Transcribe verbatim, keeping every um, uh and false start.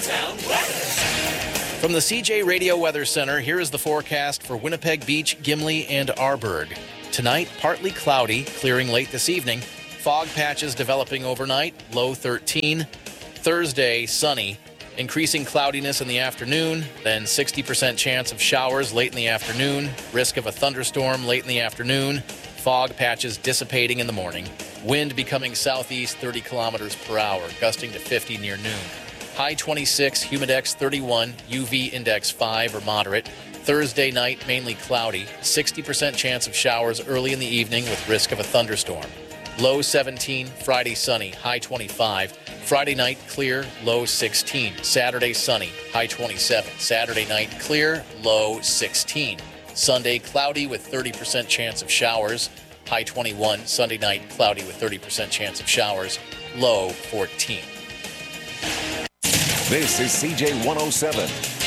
Town weather. From the C J Radio Weather Center, here is the forecast for Winnipeg Beach, Gimli, and Arborg. Tonight, partly cloudy, clearing late this evening. Fog patches developing overnight, low thirteen. Thursday, sunny. Increasing cloudiness in the afternoon, then sixty percent chance of showers late in the afternoon. Risk of a thunderstorm late in the afternoon. Fog patches dissipating in the morning. Wind becoming southeast thirty kilometers per hour, gusting to fifty near noon. High twenty-six, humidex thirty-one, U V index five or moderate. Thursday night, mainly cloudy. sixty percent chance of showers early in the evening with risk of a thunderstorm. Low seventeen, Friday sunny, high twenty-five. Friday night clear, low sixteen. Saturday sunny, high twenty-seven. Saturday night clear, low sixteen. Sunday cloudy with thirty percent chance of showers, high twenty-one. Sunday night cloudy with thirty percent chance of showers, low fourteen. This is C J one oh seven.